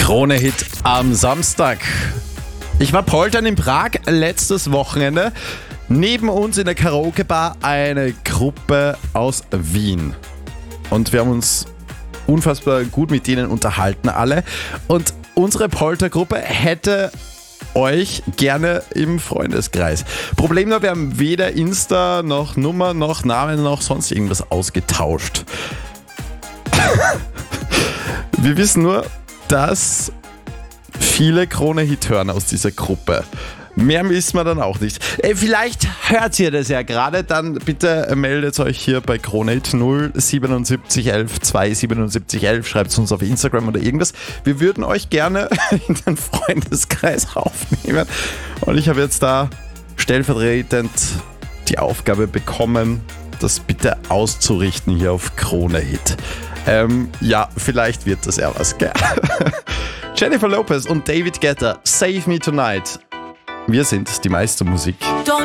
Krone-Hit am Samstag. Ich war poltern in Prag letztes Wochenende. Neben uns in der Karaoke-Bar eine Gruppe aus Wien. Und wir haben uns unfassbar gut mit denen unterhalten alle. Und unsere Poltergruppe hätte euch gerne im Freundeskreis. Problem nur, wir haben weder Insta noch Nummer noch Namen noch sonst irgendwas ausgetauscht. Wir wissen nur, dass viele Krone-Hit hören aus dieser Gruppe. Mehr wissen wir dann auch nicht. Vielleicht hört ihr das ja gerade, dann bitte meldet euch hier bei Krone-Hit 07711 27711, schreibt es uns auf Instagram oder irgendwas. Wir würden euch gerne in den Freundeskreis aufnehmen. Und ich habe jetzt da stellvertretend die Aufgabe bekommen, das bitte auszurichten hier auf Krone-Hit. Ja, vielleicht wird das ja was, gell? Jennifer Lopez und David Guetta, Save Me Tonight. Wir sind die Meistermusik.